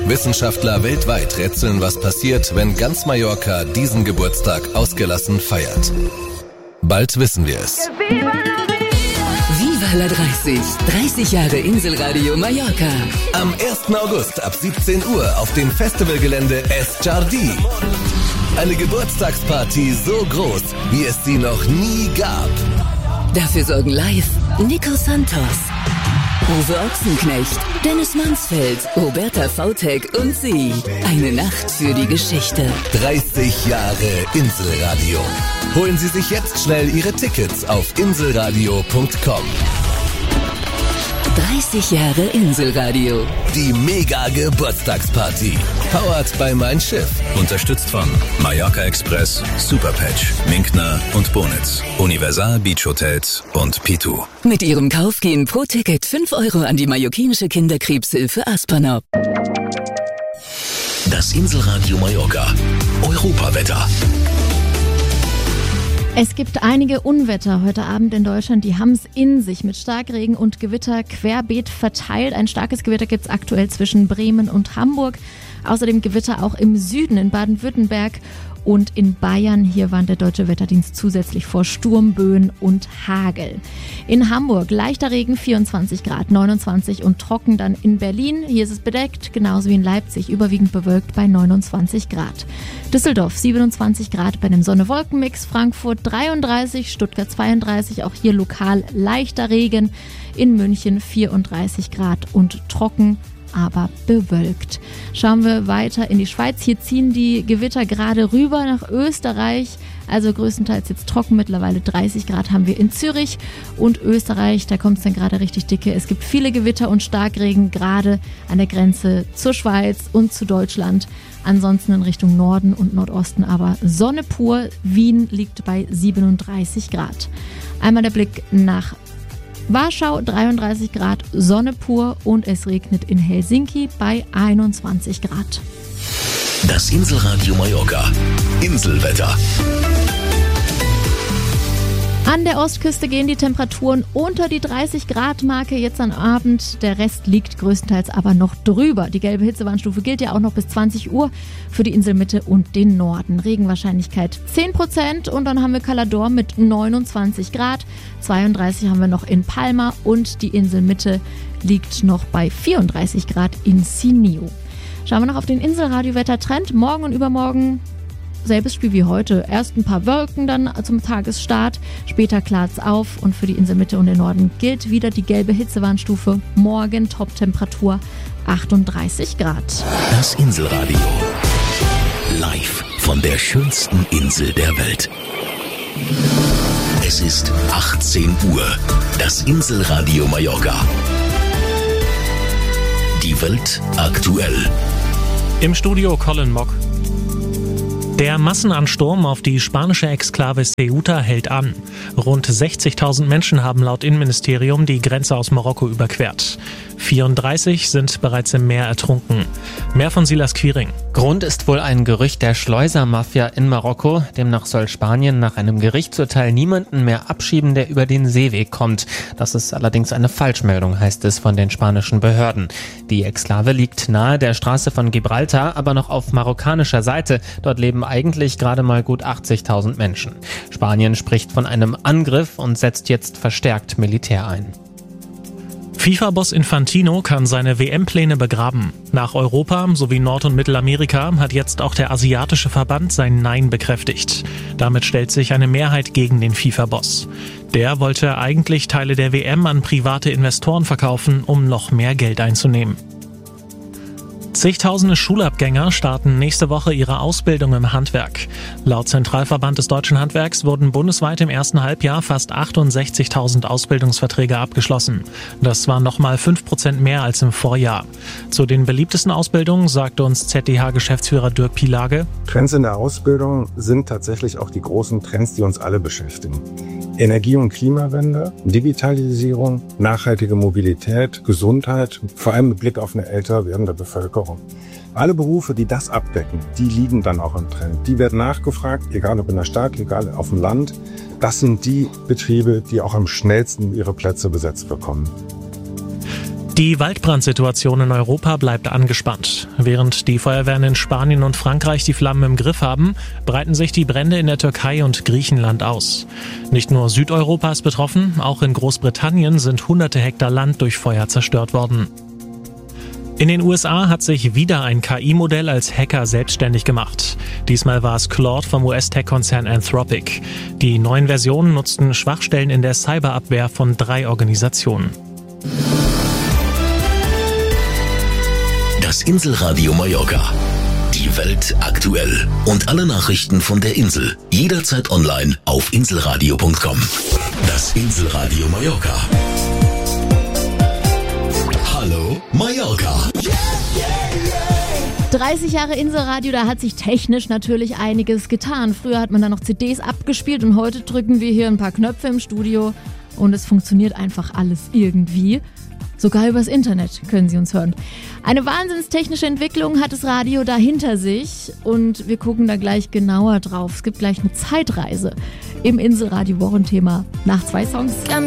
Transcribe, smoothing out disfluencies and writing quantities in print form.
Wissenschaftler weltweit rätseln, was passiert, wenn ganz Mallorca diesen Geburtstag ausgelassen feiert. Bald wissen wir es. Viva la 30. 30 Jahre Inselradio Mallorca. Am 1. August ab 17 Uhr auf dem Festivalgelände Es Jardí. Eine Geburtstagsparty so groß, wie es sie noch nie gab. Dafür sorgen live Nico Santos, Uwe Ochsenknecht, Dennis Mansfeld, Roberta Vautek und sie. Eine Nacht für die Geschichte. 30 Jahre Inselradio. Holen Sie sich jetzt schnell Ihre Tickets auf inselradio.com. 30 Jahre Inselradio. Die Mega-Geburtstagsparty. Powered by Mein Schiff. Unterstützt von Mallorca Express, Superpatch, Minkner und Bonitz, Universal Beach Hotels und Pitu. Mit ihrem Kauf gehen pro Ticket 5 Euro an die mallorquinische Kinderkrebshilfe Aspernop. Das Inselradio Mallorca. Europawetter. Es gibt einige Unwetter heute Abend in Deutschland, die haben es in sich mit Starkregen und Gewitter querbeet verteilt. Ein starkes Gewitter gibt es aktuell zwischen Bremen und Hamburg. Außerdem Gewitter auch im Süden in Baden-Württemberg und in Bayern. Hier warnt der Deutsche Wetterdienst zusätzlich vor Sturmböen und Hagel. In Hamburg leichter Regen, 24 Grad, 29 und trocken dann in Berlin. Hier ist es bedeckt, genauso wie in Leipzig, überwiegend bewölkt bei 29 Grad. Düsseldorf 27 Grad bei einem Sonne-Wolken-Mix, Frankfurt 33, Stuttgart 32, auch hier lokal leichter Regen. In München 34 Grad und trocken, aber bewölkt. Schauen wir weiter in die Schweiz. Hier ziehen die Gewitter gerade rüber nach Österreich. Also größtenteils jetzt trocken. Mittlerweile 30 Grad haben wir in Zürich und Österreich. Da kommt es dann gerade richtig dicke. Es gibt viele Gewitter und Starkregen, gerade an der Grenze zur Schweiz und zu Deutschland. Ansonsten in Richtung Norden und Nordosten aber Sonne pur. Wien liegt bei 37 Grad. Einmal der Blick nach Warschau, 33 Grad, Sonne pur und es regnet in Helsinki bei 21 Grad. Das Inselradio Mallorca. Inselwetter. An der Ostküste gehen die Temperaturen unter die 30-Grad-Marke jetzt am Abend. Der Rest liegt größtenteils aber noch drüber. Die gelbe Hitzewarnstufe gilt ja auch noch bis 20 Uhr für die Inselmitte und den Norden. Regenwahrscheinlichkeit 10% und dann haben wir Calador mit 29 Grad. 32 haben wir noch in Palma und die Inselmitte liegt noch bei 34 Grad in Sinio. Schauen wir noch auf den Inselradio-Wettertrend. Morgen und übermorgen selbes Spiel wie heute. Erst ein paar Wolken dann zum Tagesstart, später klart's auf und für die Inselmitte und den Norden gilt wieder die gelbe Hitzewarnstufe. Morgen Toptemperatur 38 Grad. Das Inselradio. Live von der schönsten Insel der Welt. Es ist 18 Uhr. Das Inselradio Mallorca. Die Welt aktuell. Im Studio Colin Mock. Der Massenansturm auf die spanische Exklave Ceuta hält an. Rund 60.000 Menschen haben laut Innenministerium die Grenze aus Marokko überquert. 34 sind bereits im Meer ertrunken. Mehr von Silas Quiring. Grund ist wohl ein Gerücht der Schleusermafia in Marokko. Demnach soll Spanien nach einem Gerichtsurteil niemanden mehr abschieben, der über den Seeweg kommt. Das ist allerdings eine Falschmeldung, heißt es von den spanischen Behörden. Die Exklave liegt nahe der Straße von Gibraltar, aber noch auf marokkanischer Seite. Dort leben eigentlich gerade mal gut 80.000 Menschen. Spanien spricht von einem Angriff und setzt jetzt verstärkt Militär ein. FIFA-Boss Infantino kann seine WM-Pläne begraben. Nach Europa sowie Nord- und Mittelamerika hat jetzt auch der asiatische Verband sein Nein bekräftigt. Damit stellt sich eine Mehrheit gegen den FIFA-Boss. Der wollte eigentlich Teile der WM an private Investoren verkaufen, um noch mehr Geld einzunehmen. Zigtausende Schulabgänger starten nächste Woche ihre Ausbildung im Handwerk. Laut Zentralverband des Deutschen Handwerks wurden bundesweit im ersten Halbjahr fast 68.000 Ausbildungsverträge abgeschlossen. Das waren nochmal 5% mehr als im Vorjahr. Zu den beliebtesten Ausbildungen sagte uns ZDH-Geschäftsführer Dirk Pielage: Trends in der Ausbildung sind tatsächlich auch die großen Trends, die uns alle beschäftigen. Energie- und Klimawende, Digitalisierung, nachhaltige Mobilität, Gesundheit, vor allem mit Blick auf eine älter werdende Bevölkerung. Alle Berufe, die das abdecken, die liegen dann auch im Trend. Die werden nachgefragt, egal ob in der Stadt, egal auf dem Land. Das sind die Betriebe, die auch am schnellsten ihre Plätze besetzt bekommen. Die Waldbrandsituation in Europa bleibt angespannt. Während die Feuerwehren in Spanien und Frankreich die Flammen im Griff haben, breiten sich die Brände in der Türkei und Griechenland aus. Nicht nur Südeuropa ist betroffen, auch in Großbritannien sind hunderte Hektar Land durch Feuer zerstört worden. In den USA hat sich wieder ein KI-Modell als Hacker selbstständig gemacht. Diesmal war es Claude vom US-Tech-Konzern Anthropic. Die neuen Versionen nutzten Schwachstellen in der Cyberabwehr von 3 Organisationen. Das Inselradio Mallorca. Die Welt aktuell. Und alle Nachrichten von der Insel. Jederzeit online auf inselradio.com. Das Inselradio Mallorca. Hallo Mallorca. 30 Jahre Inselradio, da hat sich technisch natürlich einiges getan. Früher hat man da noch CDs abgespielt und heute drücken wir hier ein paar Knöpfe im Studio und es funktioniert einfach alles irgendwie. Sogar übers Internet können Sie uns hören. Eine wahnsinnstechnische Entwicklung hat das Radio da hinter sich und wir gucken da gleich genauer drauf. Es gibt gleich eine Zeitreise im Inselradio-Wochenthema nach 2 Songs.